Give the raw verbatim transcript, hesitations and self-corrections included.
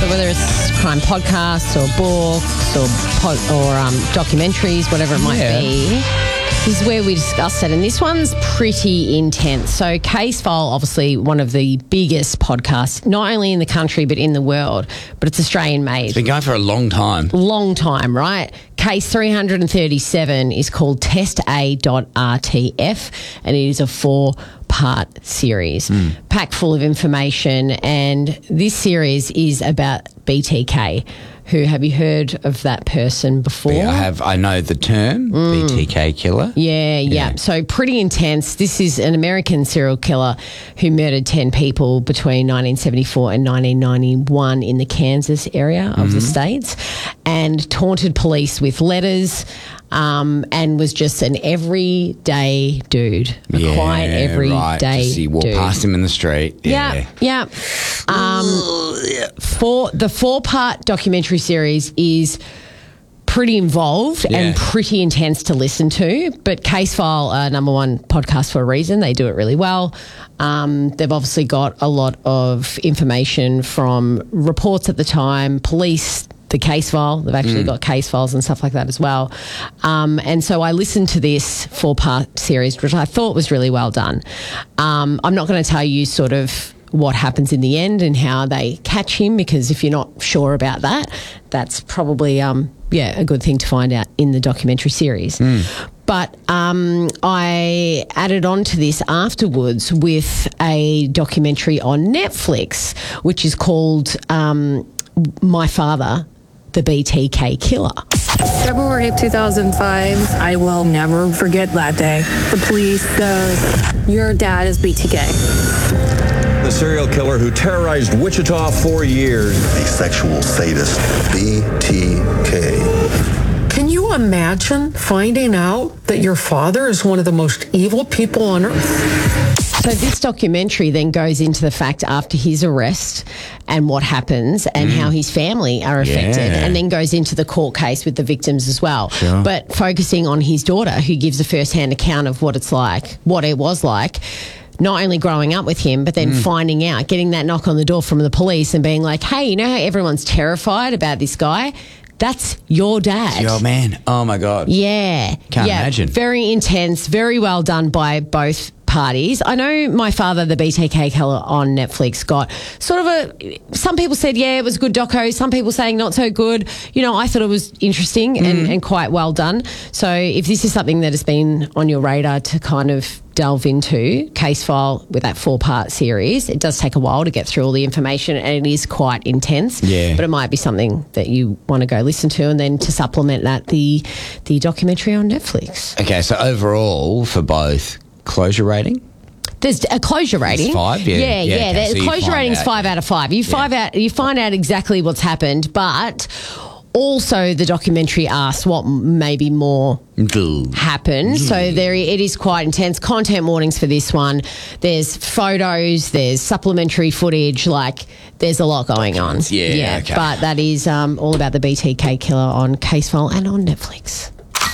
whether it's crime podcasts or books or po- or um, documentaries, whatever it might Yeah. be, is where we discuss it. And this one's pretty intense. So Case File, obviously one of the biggest podcasts, not only in the country but in the world, but it's Australian made. It's been going for a long time. Long time, right? Case three hundred thirty-seven is called Test A R T F, and it is a four-part series, Mm. packed full of information. And this series is about B T K. Who, have you heard of that person before? Yeah, I have. I know the term, Mm. B T K killer. Yeah, yeah, Yeah. So pretty intense. This is an American serial killer who murdered ten people between nineteen seventy-four and nineteen ninety-one in the Kansas area of the States, and taunted police with letters, um, and was just an everyday dude. A Yeah, quiet, everyday right. Just you walk dude. past him in the street. Yeah. Yeah, yeah. Um, for the four-part documentary series is pretty involved Yeah. and pretty intense to listen to. But Case File are number one podcast for a reason. They do it really well. Um, they've obviously got a lot of information from reports at the time, police, the case file. They've actually got case files and stuff like that as well. Um, and so I listened to this four-part series, which I thought was really well done. Um, I'm not going to tell you sort of what happens in the end and how they catch him, because if you're not sure about that, that's probably um, yeah a good thing to find out in the documentary series. But um, I added on to this afterwards with a documentary on Netflix, which is called um, My Father, the B T K Killer. February of two thousand five, I will never forget that day. The police said, your dad is B T K. The serial killer who terrorized Wichita for years. A sexual sadist, B T K. Can you imagine finding out that your father is one of the most evil people on earth? So this documentary then goes into the fact after his arrest and what happens and how his family are affected, Yeah. and then goes into the court case with the victims as well. Sure. But focusing on his daughter, who gives a first-hand account of what it's like, what it was like, not only growing up with him, but then finding out, getting that knock on the door from the police and being like, hey, you know how everyone's terrified about this guy? That's your dad. Yo, man. Oh, my God. Yeah. Can't yeah. imagine. Very intense, very well done by both parties. I know My Father, the B T K Killer on Netflix got sort of a, some people said, yeah, it was a good doco. Some people saying not so good. You know, I thought it was interesting and, and quite well done. So if this is something that has been on your radar to kind of delve into, Case File with that four-part series, it does take a while to get through all the information and it is quite intense. Yeah. But it might be something that you want to go listen to, and then to supplement that, the the documentary on Netflix. Okay, so overall for both, closure rating? There's a closure rating. It's five, yeah. Yeah, Yeah, yeah. okay, the so you closure find rating's out, five yeah. out of five. You find out you find out exactly what's happened, but also the documentary asks what maybe more happened. So there, it is quite intense. Content warnings for this one. There's photos, there's supplementary footage, like there's a lot going on. Yeah, okay. But that is um, all about the B T K Killer on Case File and on Netflix.